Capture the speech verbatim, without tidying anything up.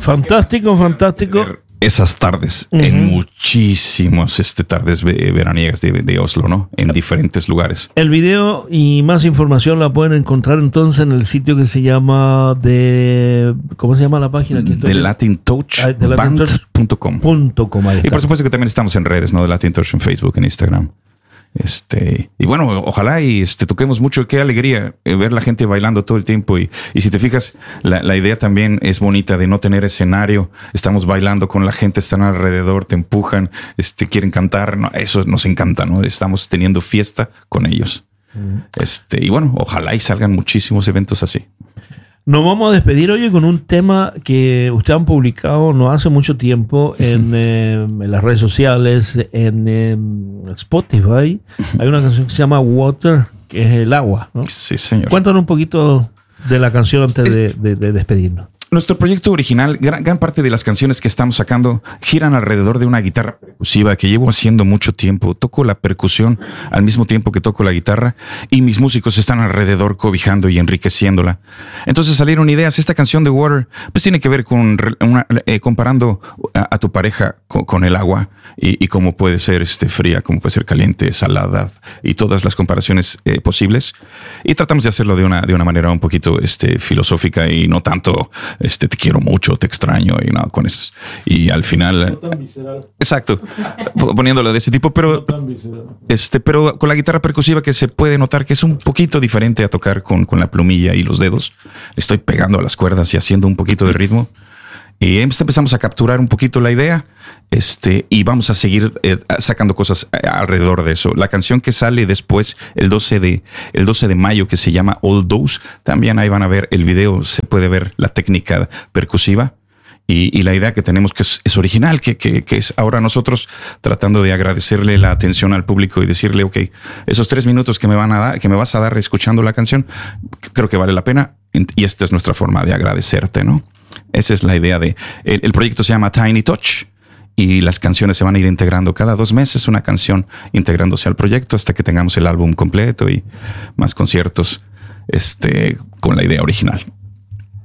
Fantástico, fantástico. Esas tardes, uh-huh. en muchísimas este, tardes veraniegas de, de Oslo, ¿no? En diferentes lugares. El video y más información la pueden encontrar entonces en el sitio que se llama de... ¿Cómo se llama la página? De Latin Touch Band punto com. Y por supuesto que también estamos en redes, ¿no? De Latin Touch en Facebook, en Instagram. Este, y bueno, ojalá y este, toquemos mucho. Qué alegría ver la gente bailando todo el tiempo. Y, y si te fijas, la, la idea también es bonita de no tener escenario. Estamos bailando con la gente, están alrededor, te empujan, este, quieren cantar. No, eso nos encanta, ¿no? Estamos teniendo fiesta con ellos. Mm. Este, y bueno, ojalá y salgan muchísimos eventos así. Nos vamos a despedir, oye, con un tema que ustedes han publicado no hace mucho tiempo en, eh, en las redes sociales, en eh, Spotify. Hay una canción que se llama Water, que es el agua, ¿no? Sí, señor. Cuéntanos un poquito de la canción antes de, de, de despedirnos. Nuestro proyecto original, gran, gran parte de las canciones que estamos sacando giran alrededor de una guitarra percusiva que llevo haciendo mucho tiempo. Toco la percusión al mismo tiempo que toco la guitarra y mis músicos están alrededor cobijando y enriqueciéndola. Entonces salieron ideas. Esta canción de Water pues tiene que ver con una, eh, comparando a, a tu pareja con, con el agua y, y cómo puede ser este, fría, cómo puede ser caliente, salada y todas las comparaciones eh, posibles. Y tratamos de hacerlo de una, de una manera un poquito este, filosófica y no tanto... Este, te quiero mucho, te extraño y no con eso. Y al final, no tan visceral. Exacto, poniéndolo de ese tipo, pero no tan este, pero con la guitarra percusiva que se puede notar que es un poquito diferente a tocar con, con la plumilla y los dedos. Estoy pegando a las cuerdas y haciendo un poquito de ritmo. Y empezamos a capturar un poquito la idea, este, y vamos a seguir eh, sacando cosas alrededor de eso. La canción que sale después, el doce de mayo, que se llama All Those, también ahí van a ver el video, se puede ver la técnica percusiva y, y la idea que tenemos que es, es original, que, que, que es ahora nosotros tratando de agradecerle la atención al público y decirle, ok, esos tres minutos que me van a dar, que me vas a dar escuchando la canción, creo que vale la pena y esta es nuestra forma de agradecerte, ¿no? Esa es la idea de... El, el proyecto se llama Tiny Touch y las canciones se van a ir integrando cada dos meses, una canción integrándose al proyecto hasta que tengamos el álbum completo y más conciertos este, con la idea original.